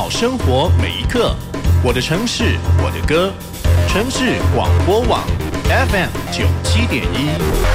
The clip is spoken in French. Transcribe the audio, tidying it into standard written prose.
好生活每一刻。我的城市，我的歌。城市广播网 FM 97.1。